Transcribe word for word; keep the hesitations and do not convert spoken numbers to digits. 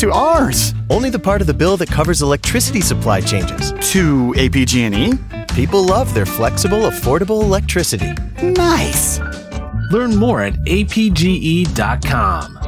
to ours? Only the part of the bill that covers electricity supply changes. To A P G and E? People love their flexible, affordable electricity. Nice. Learn more at A P G E dot com.